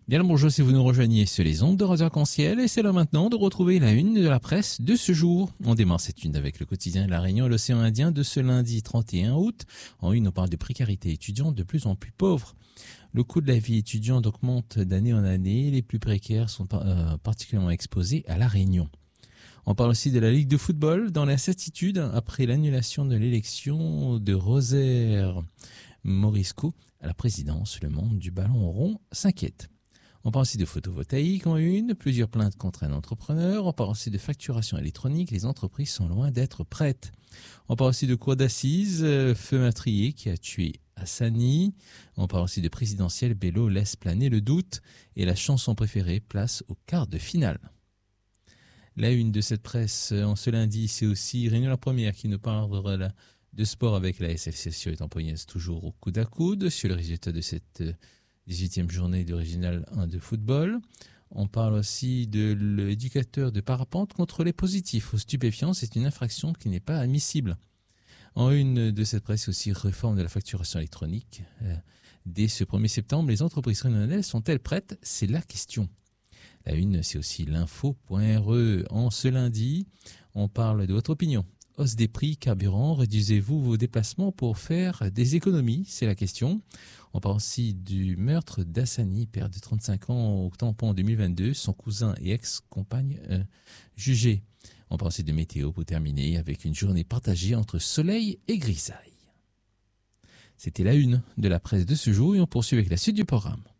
Bien le bonjour si vous nous rejoignez sur les ondes de Radio Arc-en-Ciel et c'est l'heure maintenant de retrouver la une de la presse de ce jour. On démarre cette une avec le quotidien La Réunion et l'Océan Indien de ce lundi 31 août. En une, on parle de précarité étudiante de plus en plus pauvre. Le coût de la vie étudiante augmente d'année en année. Les plus précaires sont particulièrement exposés à La Réunion. On parle aussi de la Ligue de football dans l'incertitude après l'annulation de l'élection de Rosaire Morisco à la présidence. Le monde du ballon rond s'inquiète. On parle aussi de photovoltaïque en une, plusieurs plaintes contre un entrepreneur. On parle aussi de facturation électronique, les entreprises sont loin d'être prêtes. On parle aussi de cour d'assises, feu meurtrier qui a tué Hassani. On parle aussi de présidentielle, Bello laisse planer le doute. Et la chanson préférée, place au quart de finale. La une de cette presse en ce lundi, c'est aussi Réunion la Première qui nous parle de sport avec la SFC et Tampognaise toujours au coude à coude sur le résultat de cette 18e journée de Régional 1 de football. On parle aussi de l'éducateur de parapente contre les positifs aux stupéfiants. C'est une infraction qui n'est pas admissible. En une de cette presse aussi, réforme de la facturation électronique. Dès ce 1er septembre, les entreprises réunionnaises sont-elles prêtes? C'est la question. La une, c'est aussi l'info.re. En ce lundi, on parle de votre opinion. Hausse des prix, carburant, réduisez-vous vos déplacements pour faire des économies? C'est la question. On parle aussi du meurtre d'Hassani, père de 35 ans au tampon en 2022, son cousin et ex-compagne jugés. On parle aussi de météo pour terminer avec une journée partagée entre soleil et grisaille. C'était la une de la presse de ce jour et on poursuit avec la suite du programme.